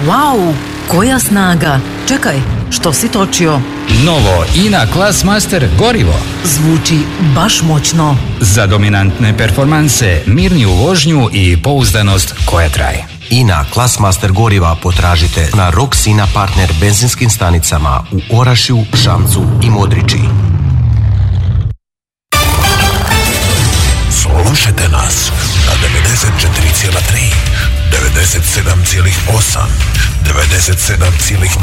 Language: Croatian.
Wow, koja snaga! Čekaj, što si točio? Novo INA Classmaster gorivo. Zvuči baš moćno. Za dominantne performanse, mirniju vožnju i pouzdanost koja traje. INA Classmaster goriva potražite na Rox INA partner benzinskim stanicama u Orašju, Šamcu i Modriči. Slušajte nas na 94,3, 97,8, 97,9